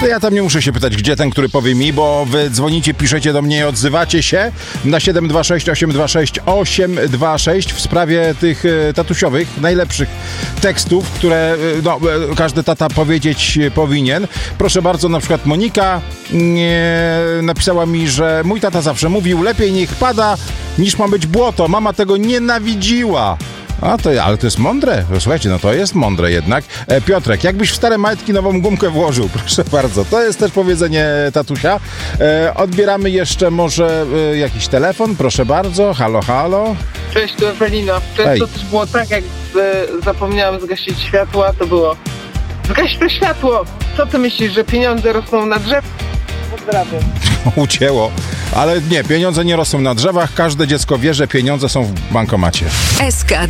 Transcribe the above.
Ja tam nie muszę się pytać, gdzie ten, który powie mi, bo wy dzwonicie, piszecie do mnie i odzywacie się na 726 826 826 w sprawie tych tatusiowych, najlepszych tekstów, które każdy tata powiedzieć powinien. Proszę bardzo, na przykład Monika napisała mi, że mój tata zawsze mówił, lepiej niech pada, niż ma być błoto. Mama tego nienawidziła. Ale to jest mądre. Słuchajcie, to jest mądre jednak. Piotrek, jakbyś w stare majtki nową gumkę włożył? Proszę bardzo. To jest też powiedzenie tatusia. Odbieramy jeszcze może jakiś telefon. Proszę bardzo. Halo, halo. Cześć, tu Ewelina. Często też było tak, jak zapomniałam zgasić światła, to było: zgaś to światło! Co ty myślisz, że pieniądze rosną na drzew? Pozdrawiam. Ucięło. Ale nie, pieniądze nie rosną na drzewach. Każde dziecko wie, że pieniądze są w bankomacie. SK